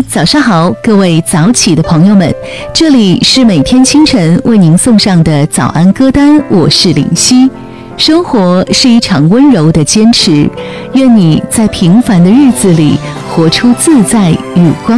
早上好，各位早起的朋友们，这里是每天清晨为您送上的早安歌单，我是林夕。生活是一场温柔的坚持，愿你在平凡的日子里活出自在与光